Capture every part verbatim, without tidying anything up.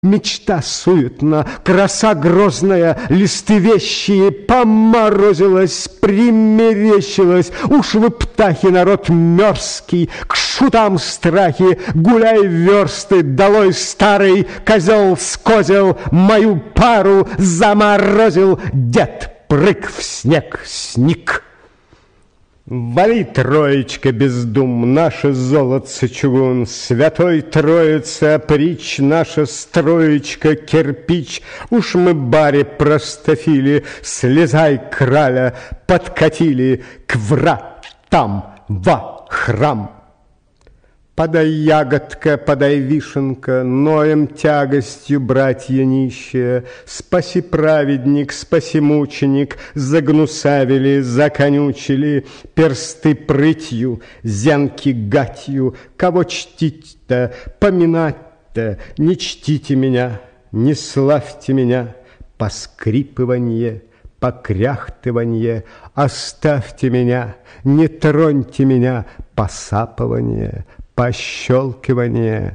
Мечта суетна, краса грозная, листы вещие, поморозилась, примерещилась. Уж вы, птахи, народ мерзкий, к шутам страхи, гуляй версты, долой старый козел с козел, мою пару заморозил, дед прыг в снег сник. Вали, троечка, бездум, наше золотце чугун, Святой Троице опричь, наша строечка кирпич. Уж мы, баре простофили, слезай, краля, подкатили к вратам во храм. Подай, ягодка, подай, вишенка, ноем тягостью, братья нищие. Спаси, праведник, спаси, мученик, загнусавили, законючили, персты прытью, зянки гатью. Кого чтить-то, поминать-то, не чтите меня, не славьте меня, поскрипыванье, покряхтыванье, оставьте меня, не троньте меня, посапывание, пощелкивание,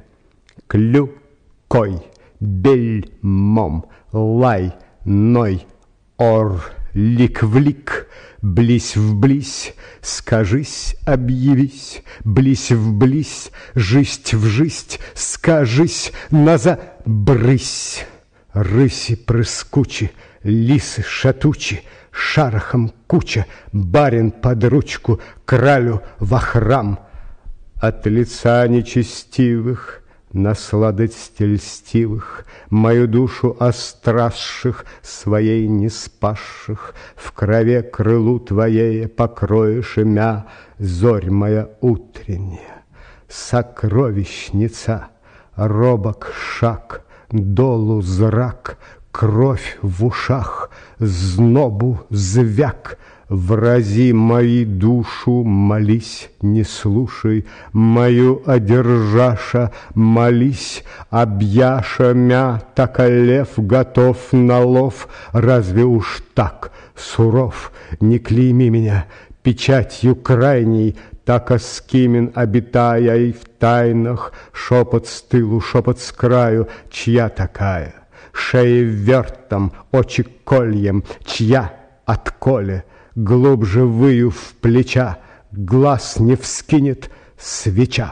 клюкой, бельмом, лай, ной, ор, лик-влик, близь вблизь, скажись, объявись, близь вблизь, жесть в жесть, скажись, назад, брысь, рыси прыскучи, лисы шатучи, шарохом куча, барин под ручку, кралю во храм. От лица нечестивых, на сладости льстивых, мою душу острасших, своей не спасших, в крови крылу твоей покроешь имя, зорь моя утренняя, сокровищница, робок шаг, долу зрак, кровь в ушах, знобу звяк. Врази мои душу, молись, не слушай, мою одержаша, молись, объяша мя, так лев готов на лов, разве уж так суров, не клейми меня печатью крайней, так Аскимин, обитая и в тайнах, шепот с тылу, шепот с краю, чья такая? Шея вертом, очи кольем, чья отколе? Глубже выю в плеча, глаз не вскинет свеча.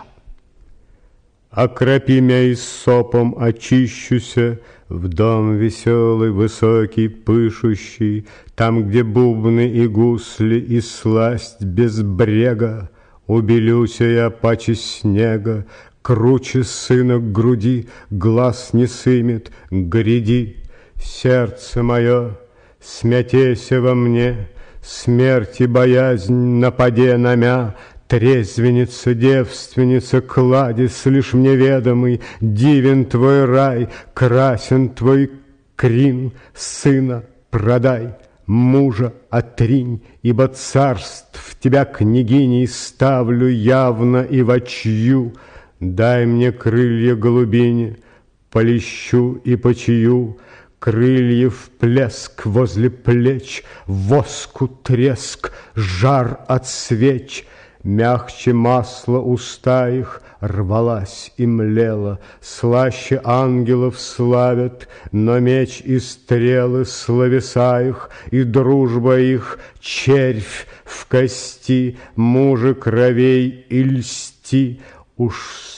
Окропи мя и сопом очищуся, в дом веселый, высокий, пышущий, там, где бубны и гусли, и сласть без брега. Убелюся я паче снега, круче сына к груди, глаз не сымет, гряди. Сердце мое, смятеся во мне, смерти боязнь нападе на мя, трезвенница, девственница, кладезь лишь мне ведомый, дивен твой рай, красен твой крин, сына продай, мужа отринь, ибо царств тебя, княгиней, ставлю явно и вочью. Дай мне крылья голубине, полещу и почию, крыльев плеск возле плеч, воску треск, жар от свеч. Мягче масла уста их рвалась и млела, слаще ангелов славят, но меч и стрелы словеса их, и дружба их червь в кости, мужа кровей и льсти. Уж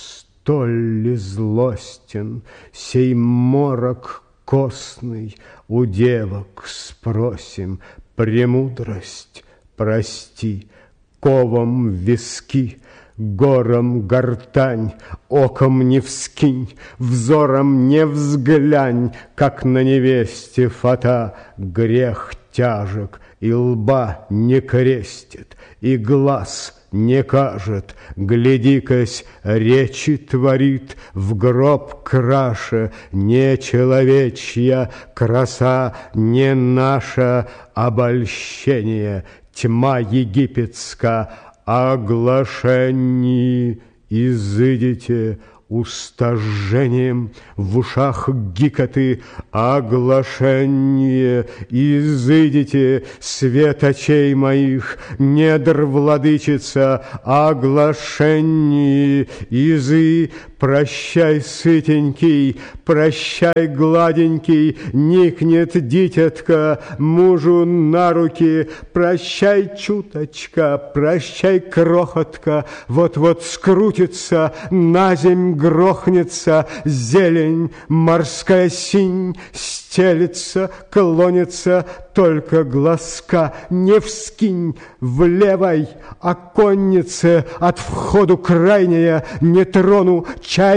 столь ли злостен сей морок костный, у девок спросим, премудрость прости, ковом виски, гором гортань, оком не вскинь, взором не взглянь, как на невесте фата, грех тяжек, и лба не крестит, и глаз не кажет, гляди-кась, речи творит, в гроб краше, не человечья краса, не наша обольщение, тьма египетска, оглашенни, изыдите, уста жжением, в ушах гикоты, оглашение. Изыдите, свет очей моих, недр владычица, оглашение. Изы, прощай, сытенький, прощай, гладенький, никнет дитятка мужу на руки. Прощай, чуточка, прощай, крохотка, вот-вот скрутится, на земь грохнется, зелень, морская синь, стелется, клонится, только глазка не вскинь. В левой оконнице от входу крайняя не трону чай.